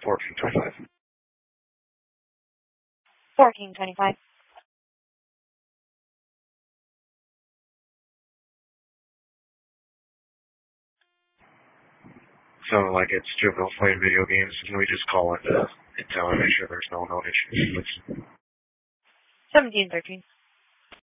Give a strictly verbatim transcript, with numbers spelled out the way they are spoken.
fourteen twenty-five. fourteen twenty-five. So, like, it's juveniles playing video games. Can we just call it uh, and tell her, make sure there's no known issues? seventeen thirteen.